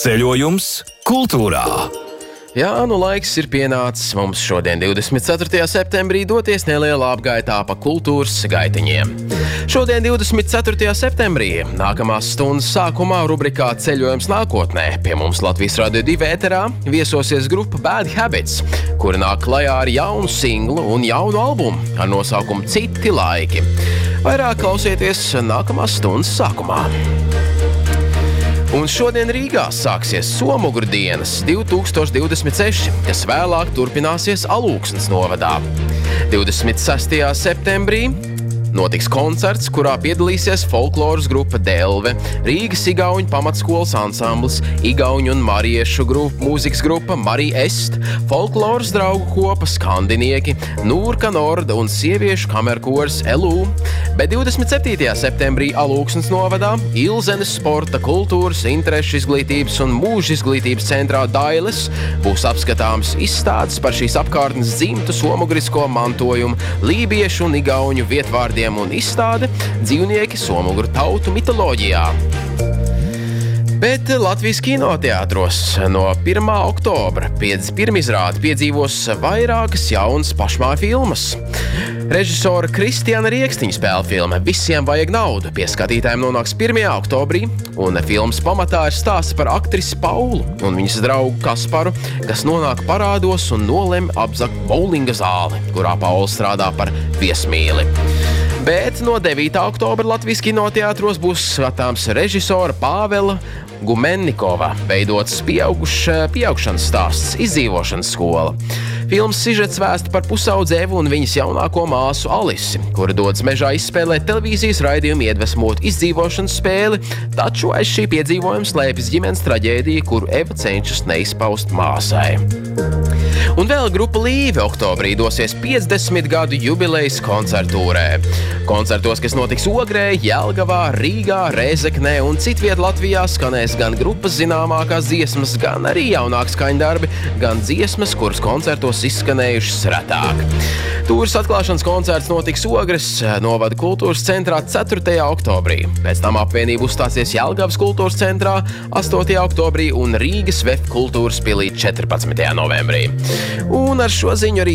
Ceļojums kultūrā. Jā, laiks ir pienācis mums šodien 24. septembrī doties nelielā apgaitā pa kultūras gaitiņiem. Šodien 24. septembrī nākamās stundas sākumā rubrikā Ceļojums nākotnē pie mums Latvijas Radio 2 ēterā viesosies grupa Bad Habits, kuri nāk klajā ar jaunu singlu un jaunu albumu ar nosaukumu Citi laiki. Vairāk klausieties nākamās stundas sākumā. Un šodien Rīgā sāksies Somuguru dienas 2026, kas vēlāk turpināsies Alūksnes novadā. 26. septembrī notiks koncerts, kurā piedalīsies folkloras grupa Delve, Rīgas igauņu pamatskolas ansamblis, igauņu un mariešu mūzikas grupa Marija Est, folkloras draugu kopa Skandinieki, Nūrka Norda un sieviešu kamerkors Elū. Bet 27. septembrī Alūksnes novadā Ilzenes sporta, kultūras, interešu izglītības un mūža izglītības centrā Dailes būs apskatāms izstādes par šīs apkārtnes dzimtu somugurisko mantojumu, lībiešu un igauņu vietvārdiem un izstāde dzīvnieki Somuguru tautu mitoloģijā. Bet Latvijas kinoteātros no 1. oktobra pirmizrādi piedzīvos vairākas jaunas pašmāju filmas. Režisora Kristiāna Riekstiņa spēlfilme Visiem vajag naudu pie skatītājiem nonāks 1. oktobrī, un filmas pamatā ir stāsts par aktrisi Paulu un viņas draugu Kasparu, kas nonāk parādos un nolem apzakt bowlinga zāli, kurā Paula strādā par viesmīli. Bet no 9. oktobra Latvijas kinoteātros būs skatāms režisora Pāvela Gumennikova veidots pieaugšanas stāsts Izdzīvošanas skola. Filmas sižets vēsta par pusaudzi un viņas jaunāko māsu Alisi, kura dodas mežā izspēlēt televīzijas raidījumu iedvesmot izdzīvošanas spēli, taču aiz šī piedzīvojuma slēpjas ģimenes traģēdija, kuru Eva cenšas neizpaust māsai. Un vēl grupa Līve oktobrī dosies 50 gadu jubilejas koncertūrē. Koncertos, kas notiks Ogrē, Jelgavā, Rīgā, Rēzeknē un citviet Latvijā skanēs gan grupas zināmākās dziesmas, gan arī jaunāki skaņdarbi, gan dziesmas, kuras koncertos izskanējušas retāk. Tūres atklāšanas koncerts notiks Ogres novada kultūras centrā 4. oktobrī. Pēc tam apvienība uzstāsies Jelgavas kultūras centrā 8. oktobrī un Rīgas VEF kultūras pilī 14. novembrī. Un ar šo ziņu arī